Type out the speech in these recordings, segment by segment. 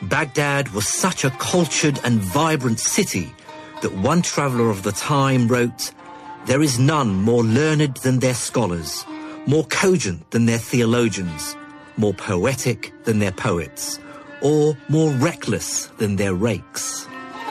Baghdad was such a cultured and vibrant city that one traveller of the time wrote, "There is none more learned than their scholars, more cogent than their theologians, more poetic than their poets, or more reckless than their rakes."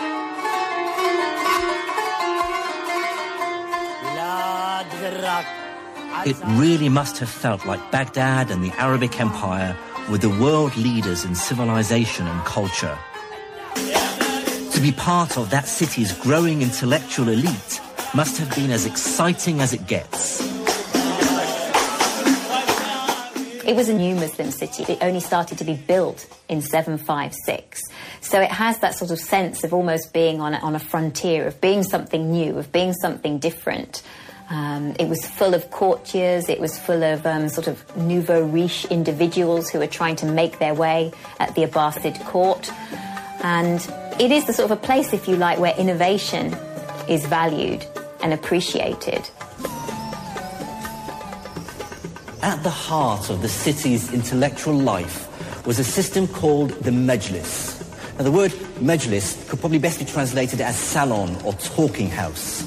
It really must have felt like Baghdad and the Arabic Empire were the world leaders in civilization and culture. To be part of that city's growing intellectual elite must have been as exciting as it gets. It was a new Muslim city. It only started to be built in 756. So it has that sort of sense of almost being on a frontier, of being something new, of being something different. It was full of courtiers, it was full of sort of nouveau riche individuals who were trying to make their way at the Abbasid court. And it is the sort of a place, if you like, where innovation is valued and appreciated. At the heart of the city's intellectual life was a system called the Majlis. Now, the word Majlis could probably best be translated as salon or talking house.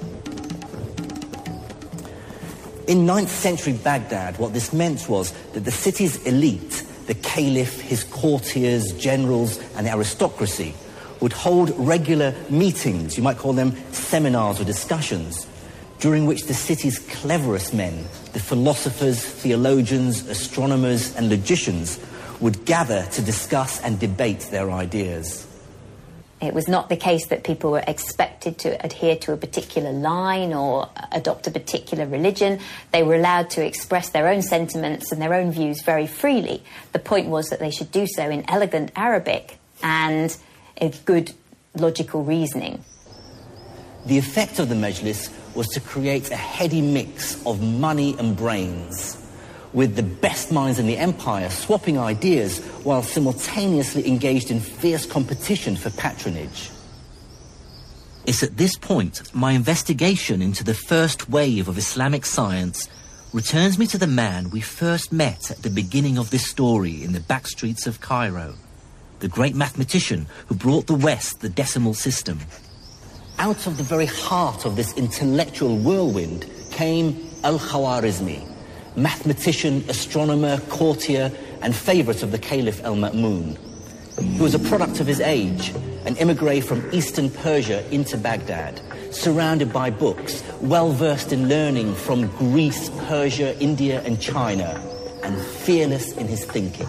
In 9th century Baghdad, what this meant was that the city's elite, the caliph, his courtiers, generals, and aristocracy, would hold regular meetings, you might call them seminars or discussions, during which the city's cleverest men, the philosophers, theologians, astronomers, and logicians, would gather to discuss and debate their ideas. It was not the case that people were expected to adhere to a particular line or adopt a particular religion. They were allowed to express their own sentiments and their own views very freely. The point was that they should do so in elegant Arabic and a good logical reasoning. The effect of the Majlis was to create a heady mix of money and brains, with the best minds in the empire swapping ideas while simultaneously engaged in fierce competition for patronage. It's at this point my investigation into the first wave of Islamic science returns me to the man we first met at the beginning of this story in the back streets of Cairo, the great mathematician who brought the West the decimal system. Out of the very heart of this intellectual whirlwind came Al-Khwarizmi, mathematician, astronomer, courtier, and favourite of the Caliph Al-Ma'mun. He was a product of his age, an émigré from eastern Persia into Baghdad, surrounded by books, well-versed in learning from Greece, Persia, India, and China, and fearless in his thinking.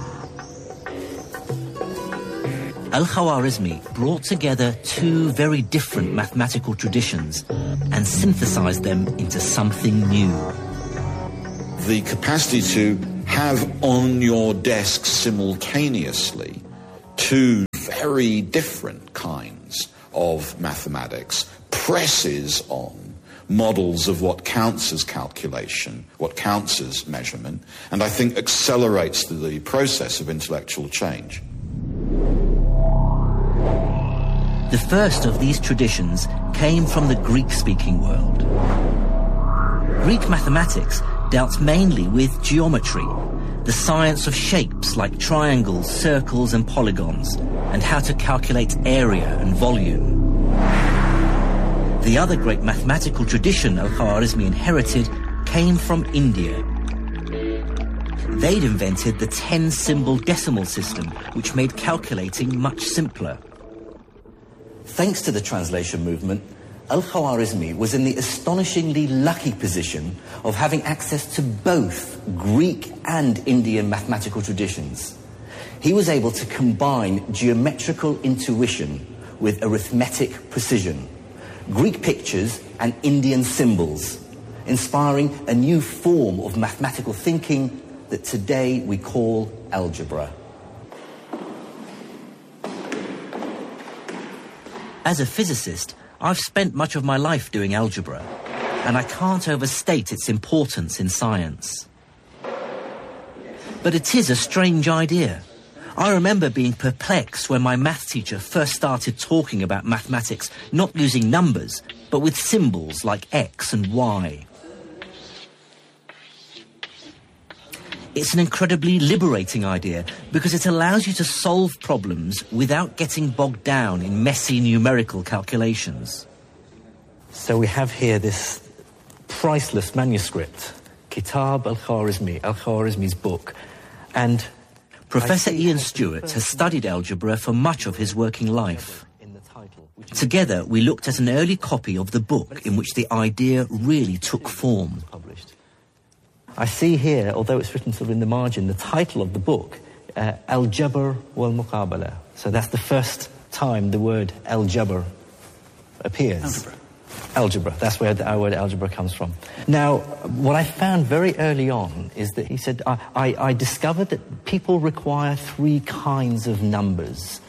Al-Khwarizmi brought together two very different mathematical traditions and synthesized them into something new. The capacity to have on your desk simultaneously two very different kinds of mathematics presses on models of what counts as calculation, what counts as measurement, and I think accelerates the process of intellectual change. The first of these traditions came from the Greek-speaking world. Greek mathematics dealt mainly with geometry, the science of shapes like triangles, circles, and polygons, and how to calculate area and volume. The other great mathematical tradition Al-Khwarizmi inherited came from India. They'd invented the 10-symbol decimal system, which made calculating much simpler. Thanks to the translation movement, Al-Khwarizmi was in the astonishingly lucky position of having access to both Greek and Indian mathematical traditions. He was able to combine geometrical intuition with arithmetic precision, Greek pictures and Indian symbols, inspiring a new form of mathematical thinking that today we call algebra. As a physicist, I've spent much of my life doing algebra, and I can't overstate its importance in science. But it is a strange idea. I remember being perplexed when my math teacher first started talking about mathematics not using numbers, but with symbols like X and Y. It's an incredibly liberating idea because it allows you to solve problems without getting bogged down in messy numerical calculations. So we have here this priceless manuscript, Kitab al-Khwarizmi, al-Khwarizmi's book, and Professor Ian Stewart has studied algebra for much of his working life. Together, we looked at an early copy of the book in which the idea really took form. I see here, although it's written sort of in the margin, the title of the book, Al-Jabr wal-Muqabala. So that's the first time the word Al-Jabr appears. Algebra. That's where our word algebra comes from. Now, what I found very early on is that he said, I discovered that people require three kinds of numbers.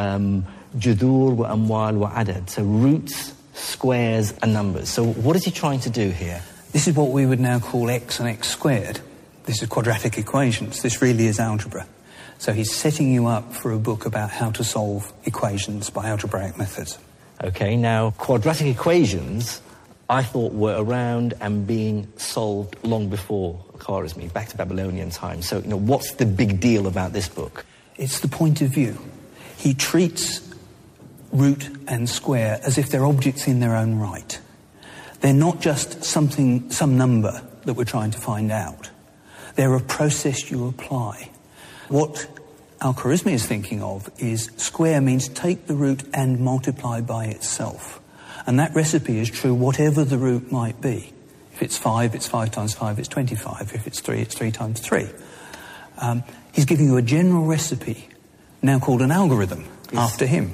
Judur wa amwal wa adad. So roots, squares, and numbers. So what is he trying to do here? This is what we would now call x and x squared. This is quadratic equations. This really is algebra. So he's setting you up for a book about how to solve equations by algebraic methods. Okay, now, quadratic equations, I thought, were around and being solved long before Khwarizmi, back to Babylonian times. So, what's the big deal about this book? It's the point of view. He treats root and square as if they're objects in their own right. They're not just some number that we're trying to find out. They're a process you apply. What Al-Khwarizmi is thinking of is square means take the root and multiply by itself. And that recipe is true whatever the root might be. If it's 5, it's 5 times 5, it's 25. If it's 3, it's 3 times 3. He's giving you a general recipe, now called an algorithm, after him.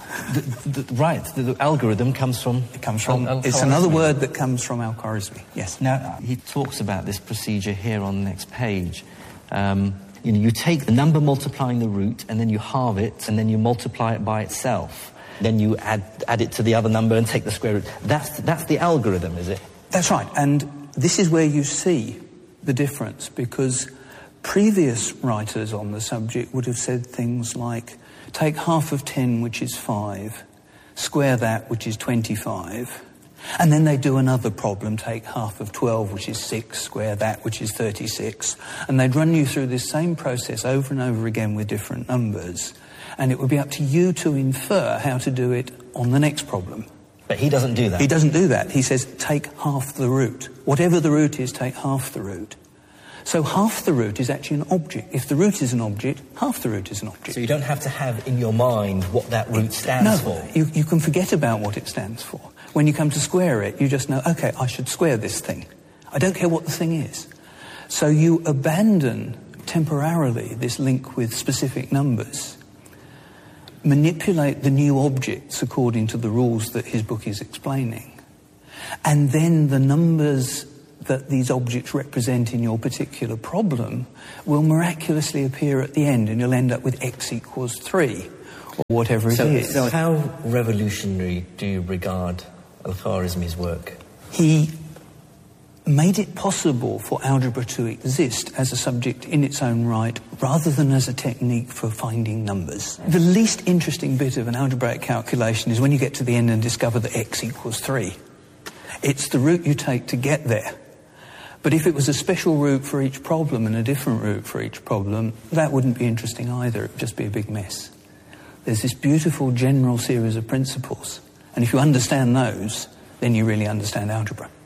The algorithm comes from... It's another word that comes from Al-Khwarizmi, yes. Now, he talks about this procedure here on the next page. You take the number multiplying the root, and then you halve it, and then you multiply it by itself. Then you add it to the other number and take the square root. That's the algorithm, is it? That's right, and this is where you see the difference, because previous writers on the subject would have said things like, take half of 10, which is 5, square that, which is 25, and then they do another problem, take half of 12, which is 6, square that, which is 36, and they'd run you through this same process over and over again with different numbers, and it would be up to you to infer how to do it on the next problem. But he doesn't do that. He doesn't do that. He says, take half the root. Whatever the root is, take half the root. So half the root is actually an object. If the root is an object, half the root is an object. So you don't have to have in your mind what that root stands for. You can forget about what it stands for. When you come to square it, you just know, okay, I should square this thing. I don't care what the thing is. So you abandon temporarily this link with specific numbers, manipulate the new objects according to the rules that his book is explaining, and then the numbers that these objects represent in your particular problem will miraculously appear at the end, and you'll end up with x equals 3, or whatever it is. So how revolutionary do you regard Al-Khwarizmi's work? He made it possible for algebra to exist as a subject in its own right, rather than as a technique for finding numbers. The least interesting bit of an algebraic calculation is when you get to the end and discover that x equals 3. It's the route you take to get there. But if it was a special route for each problem and a different route for each problem, that wouldn't be interesting either. It would just be a big mess. There's this beautiful general series of principles, and if you understand those, then you really understand algebra.